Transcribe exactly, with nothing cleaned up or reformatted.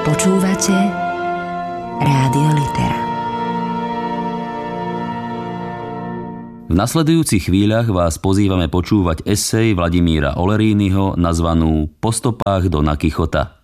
Počúvate Rádio Litera. V nasledujúcich chvíľach vás pozývame počúvať esej Vladimíra Olerínyho nazvanú Po stopách Dona Kichota.